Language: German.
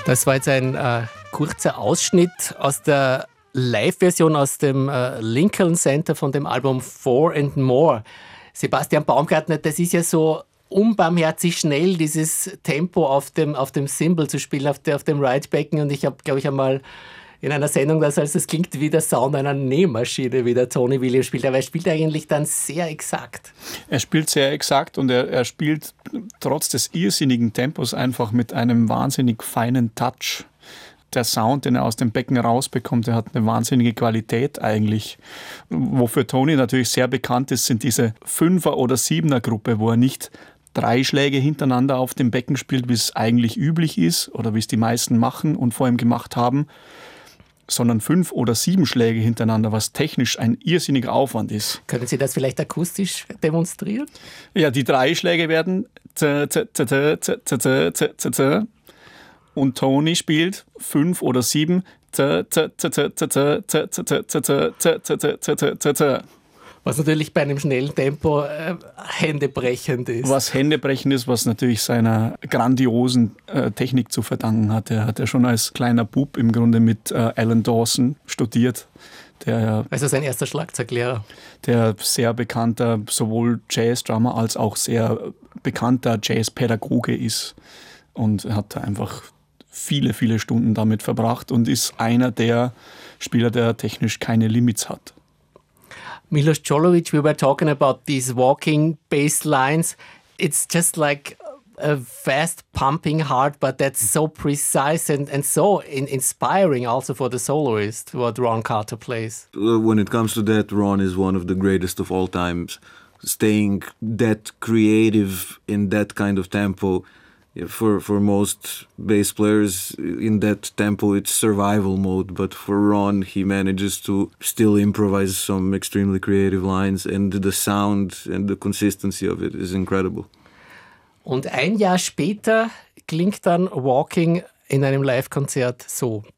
Das war jetzt ein kurzer Ausschnitt aus der Live-Version aus dem Lincoln Center von dem Album Four and More. Sebastian Baumgartner, das ist ja so unbarmherzig schnell, dieses Tempo auf dem Cymbal zu spielen, auf dem Right-Becken. Und ich habe, glaube ich, einmal in einer Sendung, das klingt wie der Sound einer Nähmaschine, wie der Tony Williams spielt. Aber er spielt eigentlich dann sehr exakt. Er spielt sehr exakt und er spielt trotz des irrsinnigen Tempos einfach mit einem wahnsinnig feinen Touch. Der Sound, den er aus dem Becken rausbekommt, der hat eine wahnsinnige Qualität eigentlich. Wofür Tony natürlich sehr bekannt ist, sind diese 5er- oder 7er-Gruppe, wo er nicht 3 Schläge hintereinander auf dem Becken spielt, wie es eigentlich üblich ist oder wie es die meisten machen und vor ihm gemacht haben, sondern 5 oder 7 Schläge hintereinander, was technisch ein irrsinniger Aufwand ist. Können Sie das vielleicht akustisch demonstrieren? Ja, die 3 Schläge werden und Tony spielt 5 oder 7 was natürlich bei einem schnellen Tempo händebrechend ist. Was händebrechend ist, was natürlich seiner grandiosen Technik zu verdanken hat. Er hat ja schon als kleiner Bub im Grunde mit Alan Dawson studiert. Also sein erster Schlagzeuglehrer. Der sehr bekannter sowohl Jazz-Drummer als auch sehr bekannter Jazzpädagoge ist. Und er hat einfach viele, viele Stunden damit verbracht und ist einer der Spieler, der technisch keine Limits hat. Milos Jolovic, we were talking about these walking bass lines. It's just like a fast pumping heart, but that's so precise and so inspiring also for the soloist, what Ron Carter plays. When it comes to that, Ron is one of the greatest of all times. Staying that creative in that kind of tempo. For most bass players in that tempo, it's survival mode. But for Ron, he manages to still improvise some extremely creative lines, and the sound and the consistency of it is incredible. Und ein Jahr später klingt dann Walking in einem Live-Konzert so.